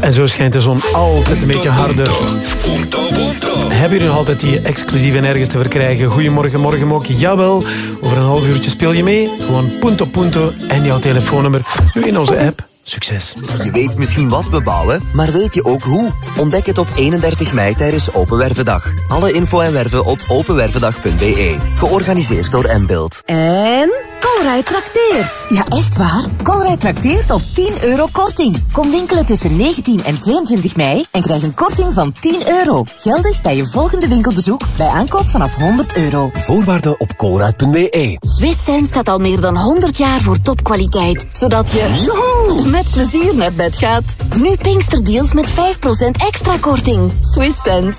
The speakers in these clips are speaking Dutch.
En zo schijnt de zon altijd een beetje harder. Hebben jullie nog altijd die exclusieve nergens te verkrijgen? Goedemorgen, morgen ook. Jawel, over een half uurtje speel je mee. Gewoon punto punto en jouw telefoonnummer. Nu in onze app. Succes. Je weet misschien wat we bouwen, maar weet je ook hoe? Ontdek het op 31 mei tijdens Open Wervendag. Alle info en werven op openwervendag.be. Georganiseerd door Mbuild. En Colruyt trakteert. Ja, echt waar. Colruyt trakteert op €10 korting. Kom winkelen tussen 19 en 22 mei en krijg een korting van €10. Geldig bij je volgende winkelbezoek bij aankoop vanaf €100. Voorwaarden op colruyt.be. Swiss Sense staat al meer dan 100 jaar voor topkwaliteit, zodat je met plezier naar bed gaat. Nu Pinksterdeals met 5% extra korting. Swiss Sense.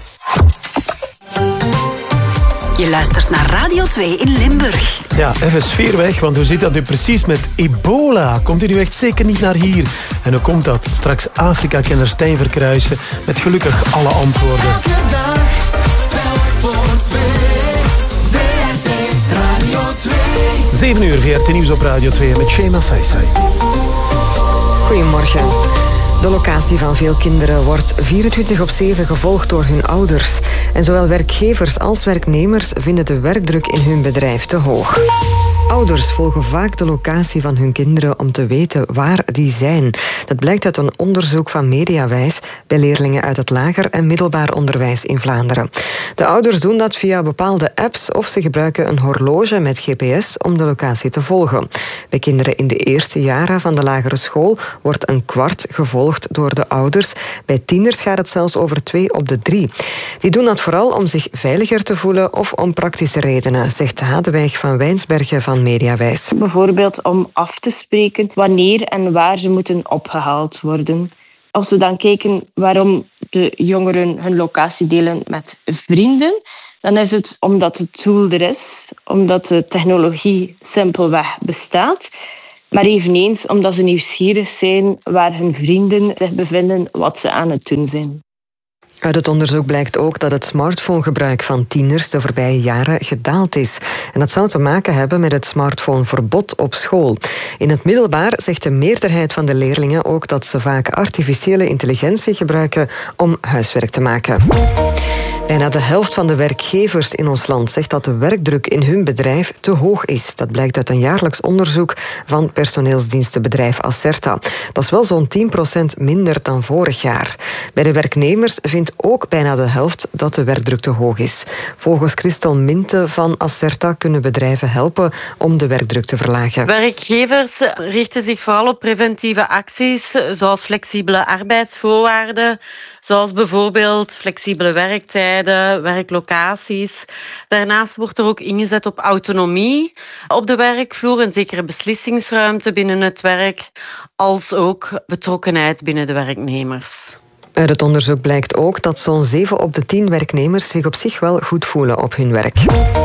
Je luistert naar Radio 2 in Limburg. Ja, even sfeer weg, want hoe zit dat nu precies met ebola? Komt u nu echt zeker niet naar hier? En hoe komt dat? Straks Afrika-kenner Stijn Verkruijsen met gelukkig alle antwoorden. Elke dag, telk voor 2. VRT Radio 2. 7 uur, VRT Nieuws op Radio 2 met Shema Saisai. Goedemorgen. De locatie van veel kinderen wordt 24/7 gevolgd door hun ouders. En zowel werkgevers als werknemers vinden de werkdruk in hun bedrijf te hoog. Ouders volgen vaak de locatie van hun kinderen om te weten waar die zijn. Dat blijkt uit een onderzoek van Mediawijs bij leerlingen uit het lager en middelbaar onderwijs in Vlaanderen. De ouders doen dat via bepaalde apps of ze gebruiken een horloge met GPS om de locatie te volgen. Bij kinderen in de eerste jaren van de lagere school wordt een kwart gevolgd door de ouders. Bij tieners gaat het zelfs over 2 op de 3. Die doen dat vooral om zich veiliger te voelen of om praktische redenen, zegt Hadewijk van Wijnsbergen van Mediawijs. Bijvoorbeeld om af te spreken wanneer en waar ze moeten opgehaald worden. Als we dan kijken waarom de jongeren hun locatie delen met vrienden, dan is het omdat het tool er is, omdat de technologie simpelweg bestaat, maar eveneens omdat ze nieuwsgierig zijn waar hun vrienden zich bevinden, wat ze aan het doen zijn. Uit het onderzoek blijkt ook dat het smartphonegebruik van tieners de voorbije jaren gedaald is. En dat zou te maken hebben met het smartphoneverbod op school. In het middelbaar zegt de meerderheid van de leerlingen ook dat ze vaak artificiële intelligentie gebruiken om huiswerk te maken. Bijna de helft van de werkgevers in ons land zegt dat de werkdruk in hun bedrijf te hoog is. Dat blijkt uit een jaarlijks onderzoek van personeelsdienstenbedrijf Acerta. Dat is wel zo'n 10% minder dan vorig jaar. Bij de werknemers vindt ook bijna de helft dat de werkdruk te hoog is. Volgens Christel Minte van Acerta kunnen bedrijven helpen om de werkdruk te verlagen. Werkgevers richten zich vooral op preventieve acties, zoals flexibele arbeidsvoorwaarden, zoals bijvoorbeeld flexibele werktijden, werklocaties. Daarnaast wordt er ook ingezet op autonomie op de werkvloer, een zekere beslissingsruimte binnen het werk, als ook betrokkenheid binnen de werknemers. Uit het onderzoek blijkt ook dat zo'n 7 op de 10 werknemers zich op zich wel goed voelen op hun werk.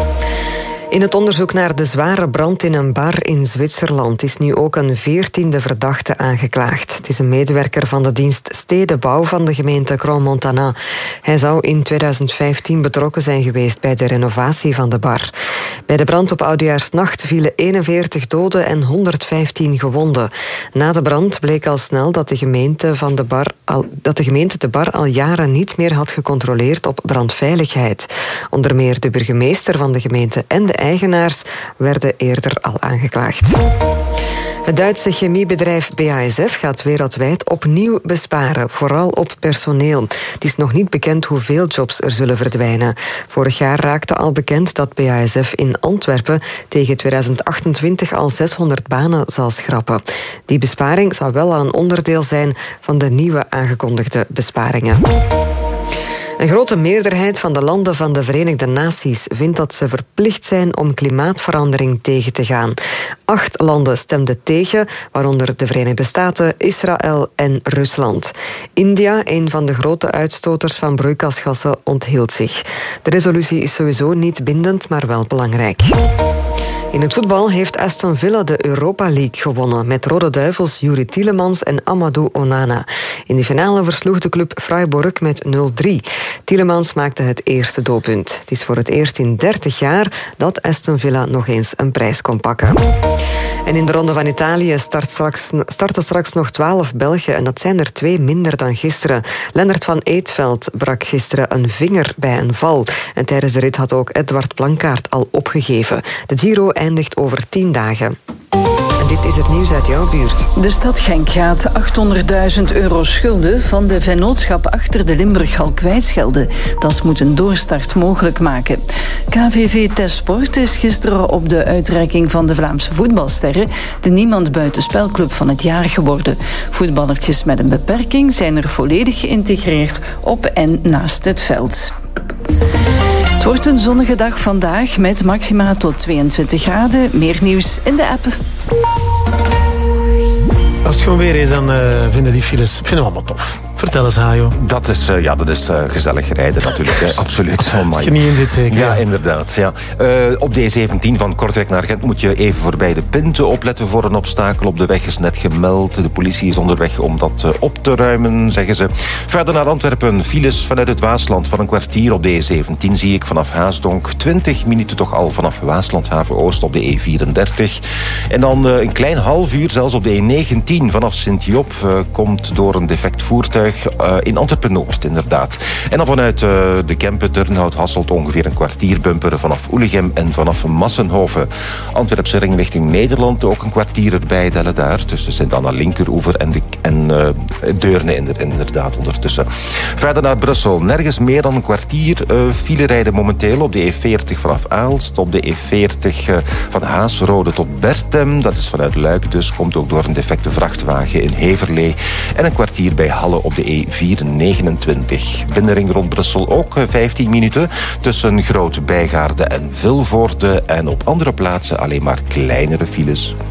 In het onderzoek naar de zware brand in een bar in Zwitserland is nu ook een 14e verdachte aangeklaagd. Het is een medewerker van de dienst Stedenbouw van de gemeente Crans-Montana. Hij zou in 2015 betrokken zijn geweest bij de renovatie van de bar. Bij de brand op Oudejaarsnacht vielen 41 doden en 115 gewonden. Na de brand bleek al snel dat de gemeente de bar al jaren niet meer had gecontroleerd op brandveiligheid. Onder meer de burgemeester van de gemeente en de eigenaars werden eerder al aangeklaagd. Het Duitse chemiebedrijf BASF gaat wereldwijd opnieuw besparen, vooral op personeel. Het is nog niet bekend hoeveel jobs er zullen verdwijnen. Vorig jaar raakte al bekend dat BASF in Antwerpen tegen 2028 al 600 banen zal schrappen. Die besparing zou wel een onderdeel zijn van de nieuwe aangekondigde besparingen. Een grote meerderheid van de landen van de Verenigde Naties vindt dat ze verplicht zijn om klimaatverandering tegen te gaan. 8 landen stemden tegen, waaronder de Verenigde Staten, Israël en Rusland. India, een van de grote uitstoters van broeikasgassen, onthield zich. De resolutie is sowieso niet bindend, maar wel belangrijk. In het voetbal heeft Aston Villa de Europa League gewonnen met Rode Duivels Yuri Tielemans en Amadou Onana. In de finale versloeg de club Freiburg met 0-3. Tielemans maakte het eerste doelpunt. Het is voor het eerst in 30 jaar dat Aston Villa nog eens een prijs kon pakken. En in de Ronde van Italië starten straks nog 12 Belgen en dat zijn er 2 minder dan gisteren. Lennart van Eetveld brak gisteren een vinger bij een val. En tijdens de rit had ook Edward Blankaart al opgegeven. De Giro eindigt over 10 dagen. En dit is het nieuws uit jouw buurt. De stad Genk gaat €800.000 schulden van de vennootschap achter de Limburghal kwijtschelden. Dat moet een doorstart mogelijk maken. KVV Testsport is gisteren op de uitreiking van de Vlaamse voetbalsterren de Niemand Buitenspelclub van het jaar geworden. Voetballertjes met een beperking zijn er volledig geïntegreerd op en naast het veld. Het wordt een zonnige dag vandaag met maxima tot 22 graden. Meer nieuws in de app. Als het gewoon weer is, dan vinden die files allemaal tof. Vertel eens, Hajo. Dat is gezellig rijden natuurlijk. Hè. Absoluut. Oh, als je niet in zit, zeker. Ja, inderdaad. Ja. Op de E17 van Kortrijk naar Gent moet je even voorbij de Pinte opletten voor een obstakel. Op de weg is net gemeld. De politie is onderweg om dat op te ruimen, zeggen ze. Verder naar Antwerpen. Files vanuit het Waasland van een kwartier op de E17 zie ik vanaf Haasdonk. 20 minuten toch al vanaf Waaslandhaven Oost op de E34. En dan een klein half uur zelfs op de E19 vanaf Sint-Job. Komt door een defect voertuig in Antwerpen-Noord, inderdaad. En dan vanuit de Kempen, Turnhout, Hasselt ongeveer een kwartier bumperen vanaf Oelegem en vanaf Massenhoven. Antwerpse ring richting Nederland, ook een kwartier erbij, Delle daar, tussen Sint-Anna-Linkeroever en Deurne inderdaad ondertussen. Verder naar Brussel, nergens meer dan een kwartier file rijden momenteel op de E40 vanaf Aalst, op de E40 van Haasrode tot Bertem, dat is vanuit Luik dus, komt ook door een defecte vrachtwagen in Heverlee en een kwartier bij Halle op de E429. Binnenring rond Brussel ook 15 minuten tussen Groot Bijgaarde en Vilvoorde en op andere plaatsen alleen maar kleinere files.